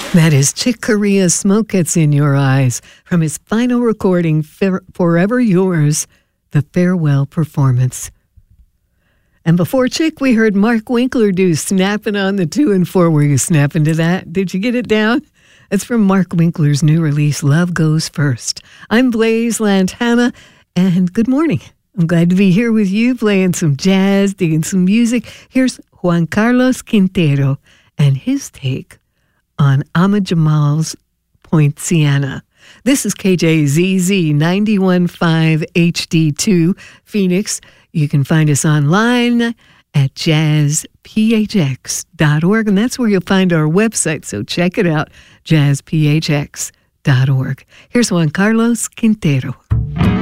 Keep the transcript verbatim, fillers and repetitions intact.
That is Chick Corea, Smoke Gets in Your Eyes, from his final recording, Forever Yours, the farewell performance. And before Chick, we heard Mark Winkler do Snapping on the Two and Four. Were you snapping to that? Did you get it down? It's from Mark Winkler's new release, Love Goes First. I'm Blaze Lantana, and good morning. I'm glad to be here with you, playing some jazz, digging some music. Here's Juan Carlos Quintero and his take on Ahmad Jamal's Poinciana. This is K J Z Z ninety-one point five H D two Phoenix. You can find us online at jazz p h x dot org, and that's where you'll find our website, so check it out, jazz p h x dot org. Here's Juan Carlos Quintero.